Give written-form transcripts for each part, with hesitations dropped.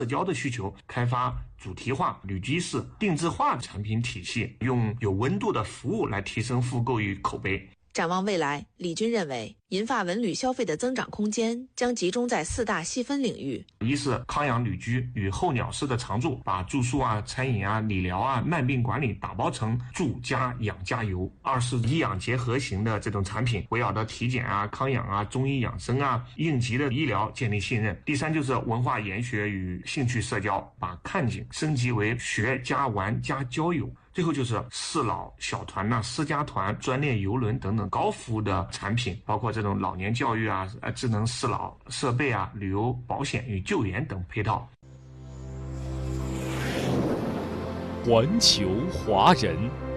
社交的需求，开发主题化、旅居式、定制化产品体系，用有温度的服务来提升复购与口碑。 展望未来，李军认为，银发文旅消费的增长空间将集中在4大细分领域： 一是康养旅居与候鸟式的常住，把住宿餐饮理疗慢病管理打包成住加养加游；二是医养结合型的这种产品，围绕着体检康养中医养生应急的医疗建立信任；第三就是文化研学与兴趣社交，把看景升级为学加玩加交友；最后就是适老小团私家团、专列邮轮等等高服务的产品，包括这种老年教育智能适老设备旅游保险与救援等配套。 环球华人，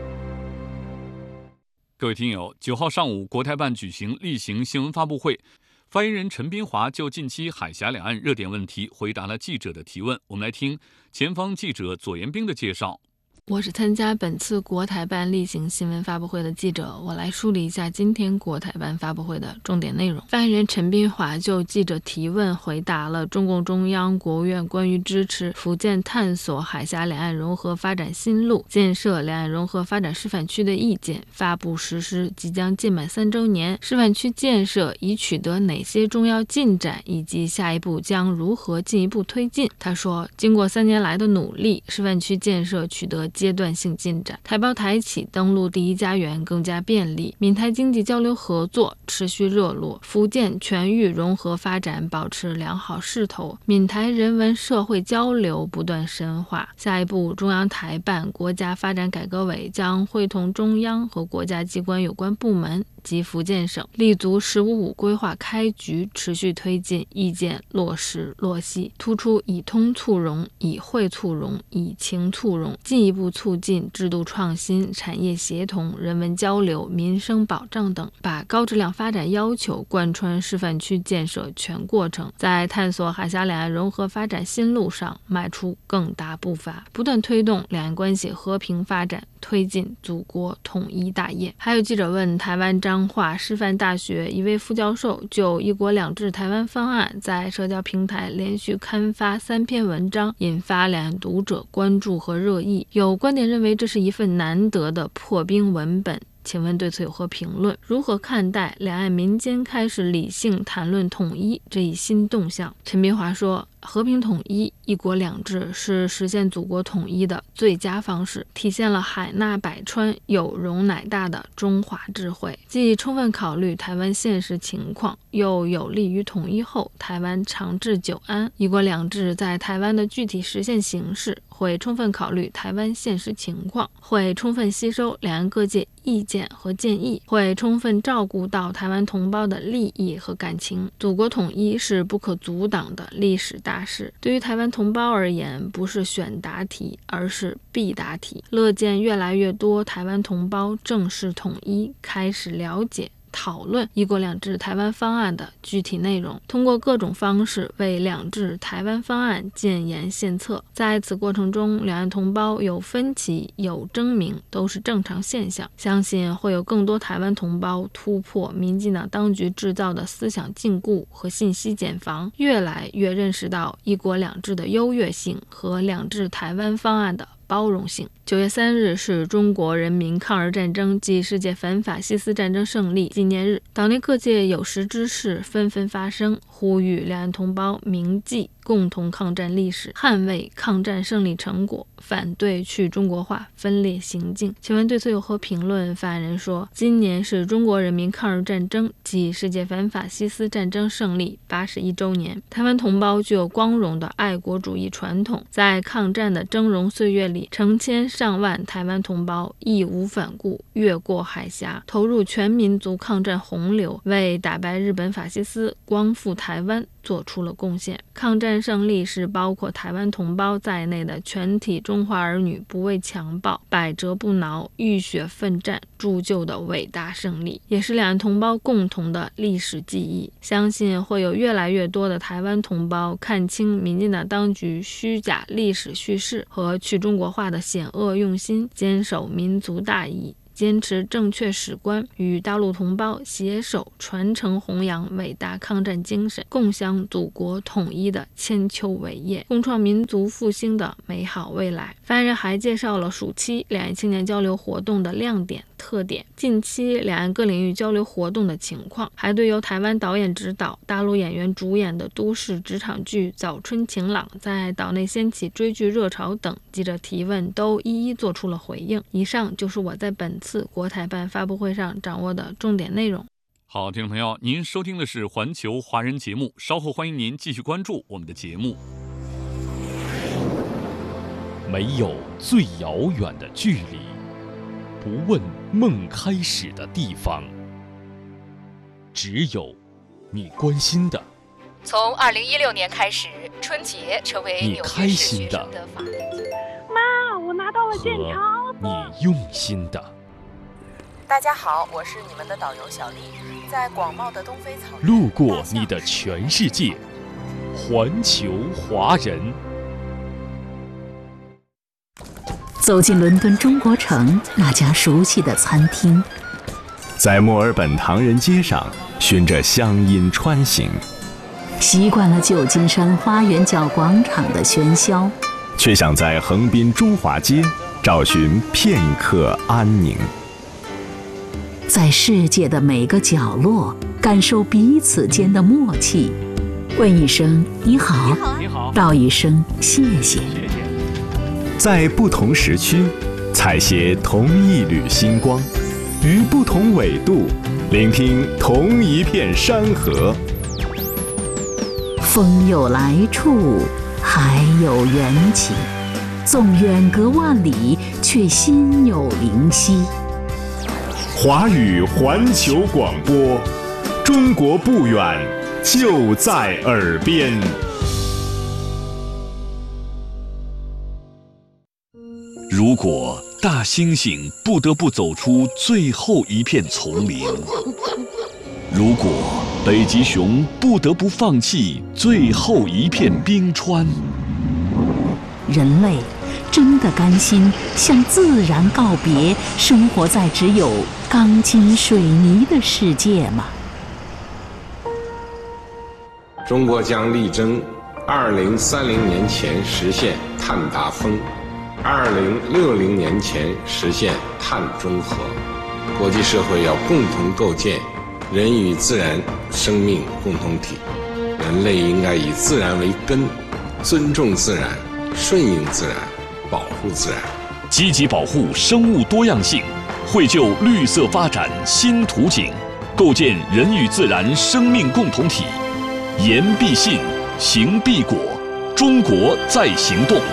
各位听友，9号上午，国台办举行例行新闻发布会，发言人陈斌华就近期海峡两岸热点问题回答了记者的提问。我们来听前方记者左延兵的介绍。 我是参加本次国台办例行新闻发布会的记者，我来梳理一下今天国台办发布会的重点内容。发言人陈斌华就记者提问回答了中共中央、国务院关于支持福建探索海峡两岸融合发展新路、建设两岸融合发展示范区的意见，发布实施即将届满3周年，示范区建设已取得哪些重要进展，以及下一步将如何进一步推进。他说，经过3年来的努力，示范区建设取得阶段性进展，台胞台企登陆第一家园更加便利，闽台经济交流合作持续热络，福建全域融合发展保持良好势头，闽台人文社会交流不断深化。下一步，中央台办、国家发展改革委将会同中央和国家机关有关部门及福建省，立足“15+5”规划开局，持续推进意见落实落细，突出以通促融、以惠促融、以情促融，进一步促进制度创新、产业协同、人文交流、民生保障等，把高质量发展要求贯穿示范区建设全过程，在探索海峡两岸融合发展新路上迈出更大步伐，不断推动两岸关系和平发展，推进祖国统一大业。还有记者问，台湾彰化师范大学一位副教授就“一国两制”台湾方案在社交平台连续刊发3篇文章，引发两岸读者关注和热议。有观点认为这是一份难得的破冰文本，请问对此有何评论？如何看待两岸民间开始理性谈论统一这一新动向？陈斌华说，和平统一、一国两制是实现祖国统一的最佳方式，体现了海纳百川、有容乃大的中华智慧，既充分考虑台湾现实情况，又有利于统一后台湾长治久安。一国两制在台湾的具体实现形式会充分考虑台湾现实情况，会充分吸收两岸各界意见和建议，会充分照顾到台湾同胞的利益和感情。祖国统一是不可阻挡的历史大事，对于台湾同胞而言，不是选答题，而是必答题。乐见越来越多台湾同胞正视统一，开始了解讨论一国两制台湾方案的具体内容，通过各种方式为两制台湾方案建言献策。在此过程中，两岸同胞有分歧有争鸣都是正常现象，相信会有更多台湾同胞突破民进党当局制造的思想禁锢和信息茧房，越来越认识到一国两制的优越性和两制台湾方案的包容性。9月3日是中国人民抗日战争暨世界反法西斯战争胜利纪念日，岛内各界有识之士纷纷发声，呼吁两岸同胞铭记共同抗战历史，捍卫抗战胜利成果，反对去中国化分裂行径。请问对此有何评论？发言人说，今年是中国人民抗日战争暨世界反法西斯战争胜利81周年，台湾同胞具有光荣的爱国主义传统，在抗战的峥嵘岁月里，成千上万台湾同胞义无反顾越过海峡，投入全民族抗战洪流，为打败日本法西斯、光复台湾做出了贡献。抗战胜利是包括台湾同胞在内的全体中华儿女不畏强暴、百折不挠、浴血奋战铸就的伟大胜利，也是两岸同胞共同的历史记忆。相信会有越来越多的台湾同胞看清民进党当局虚假历史叙事和去中国化的险恶用心，坚守民族大义， 坚持正确史观，与大陆同胞携手传承弘扬伟大抗战精神，共襄祖国统一的千秋伟业，共创民族复兴的美好未来。发言人还介绍了暑期两岸青年交流活动的亮点、特点，近期两岸各领域交流活动的情况，还对由台湾导演指导、大陆演员主演的都市职场剧《早春晴朗》在岛内掀起追剧热潮等记者提问都一一做出了回应。以上就是我在本次国台办发布会上掌握的重点内容。 好，听众朋友，您收听的是环球华人节目，稍后欢迎您继续关注我们的节目。 没有最遥远的距离，不问梦开始的地方，只有你关心的。 从2016年开始，春节成为你开心的法定节日。 妈，我拿到了健康和你用心的。 大家好，我是你们的导游小丽，在广袤的东非草原， 路过你的全世界，环球华人。 走进伦敦中国城那家熟悉的餐厅， 在墨尔本唐人街上循着乡音穿行， 习惯了旧金山花园角广场的喧嚣， 却想在横滨中华街找寻片刻安宁。 在世界的每个角落感受彼此间的默契，问一声你好，道一声谢谢。 在不同时区采撷同一缕星光，于不同纬度聆听同一片山河。 风有来处，海有缘起，纵远隔万里，却心有灵犀。 华语环球广播，中国不远，就在耳边。 如果大猩猩不得不走出最后一片丛林，如果北极熊不得不放弃最后一片冰川， 人类真的甘心向自然告别，生活在只有钢筋水泥的世界吗？ 中国将力争2030年前实现碳达峰，2060年前实现碳中和。国际社会要共同构建人与自然生命共同体，人类应该以自然为根，尊重自然，顺应自然，保护自然， 积极保护生物多样性，绘就绿色发展新图景，构建人与自然生命共同体。言必信，行必果，中国在行动。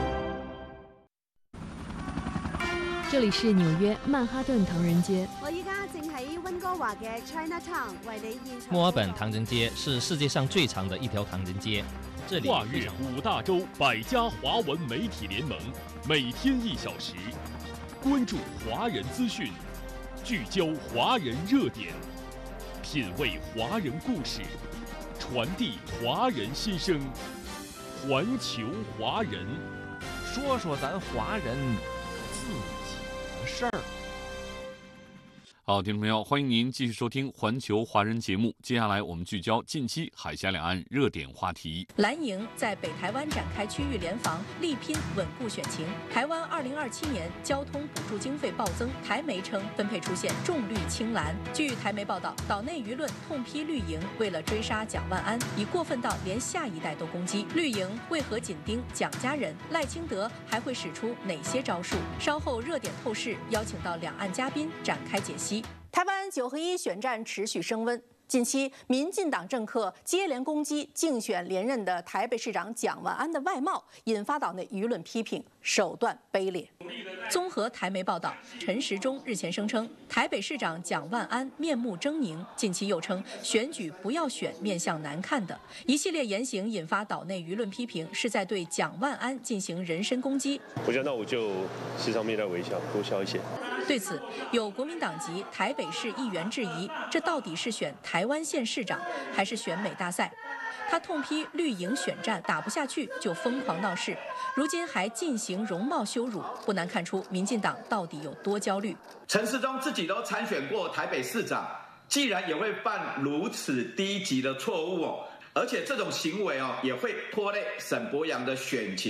这里是纽约曼哈顿唐人街。 我依家正喺温哥華嘅 Chinatown 為你現場。 墨爾本唐人街是世界上最長的一條唐人街。這裡跨越5大洲100家華文媒體聯盟，每天1小時，關注華人資訊，聚焦華人熱點，品味華人故事，傳遞華人心聲，環球華人， 說說咱華人自己的事兒。 好，听众朋友，欢迎您继续收听环球华人节目。接下来我们聚焦近期海峡两岸热点话题。 蓝营在北台湾展开区域联防，力拼稳固选情。台湾2027年交通补助经费暴增，台媒称分配出现重绿轻蓝。据台媒报道，岛内舆论痛批绿营为了追杀蒋万安，已过分到连下一代都攻击。绿营为何紧盯蒋家人？赖清德还会使出哪些招数？稍后热点透视邀请到两岸嘉宾展开解析。台湾9合1选战持续升温，近期民进党政客接连攻击竞选连任的台北市长蒋万安的外貌，引发岛内舆论批评手段卑劣。综合台媒报道，陈时中日前声称台北市长蒋万安面目狰狞，近期又称选举不要选面相难看的，一系列言行引发岛内舆论批评，是在对蒋万安进行人身攻击。 我觉得那我就时常面带微笑，多笑一些。 对此，有国民党籍台北市议员质疑，这到底是选台湾县市长，还是选美大赛？ 他痛批绿营选战打不下去就疯狂闹事，如今还进行容貌羞辱，不难看出民进党到底有多焦虑。 陈时中自己都参选过台北市长，既然也会犯如此低级的错误而且这种行为也会拖累沈伯洋的选情。